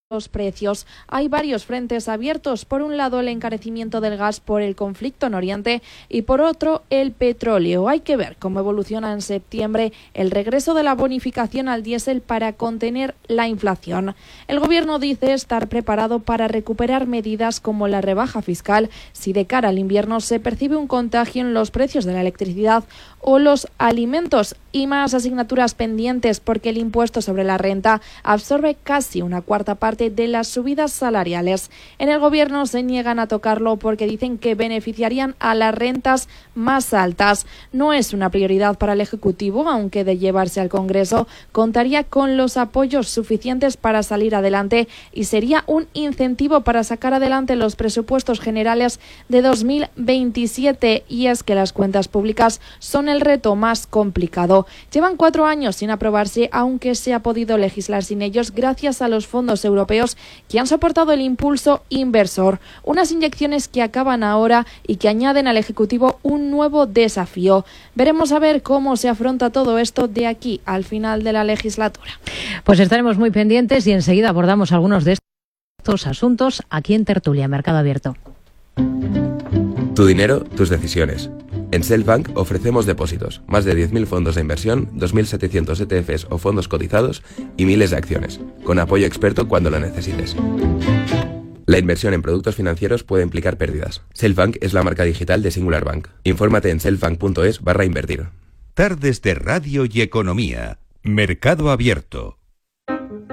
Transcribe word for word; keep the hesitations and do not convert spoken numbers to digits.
Los precios. Hay varios frentes abiertos. Por un lado, el encarecimiento del gas por el conflicto en Oriente y por otro, el petróleo. Hay que ver cómo evoluciona en septiembre el regreso de la bonificación al diésel para contener la inflación. El Gobierno dice estar preparado para recuperar medidas como la rebaja fiscal si de cara al invierno se percibe un contagio en los precios de la electricidad o los alimentos, y más asignaturas pendientes porque el impuesto sobre la renta absorbe casi una cuarta parte de las subidas salariales. En el Gobierno se niegan a tocarlo porque dicen que beneficiarían a las rentas más altas. No es una prioridad para el Ejecutivo, aunque de llevarse al Congreso contaría con los apoyos suficientes para salir adelante y sería un incentivo para sacar adelante los presupuestos generales de dos mil veintisiete. Y es que las cuentas públicas son el reto más complicado. Llevan cuatro años sin aprobarse, aunque se ha podido legislar sin ellos gracias a los fondos europeos que han soportado el impulso inversor. Unas inyecciones que acaban ahora y que añaden al Ejecutivo un nuevo desafío. Veremos a ver cómo se afronta todo esto de aquí al final de la legislatura. Pues estaremos muy pendientes y enseguida abordamos algunos de estos asuntos aquí en Tertulia Mercado Abierto. Tu dinero, tus decisiones. En Selfbank ofrecemos depósitos, más de diez mil fondos de inversión, dos mil setecientos E T Fs o fondos cotizados y miles de acciones, con apoyo experto cuando lo necesites. La inversión en productos financieros puede implicar pérdidas. Selfbank es la marca digital de Singular Bank. Infórmate en selfbank.es barra invertir. Tardes de Radio y Economía. Mercado Abierto.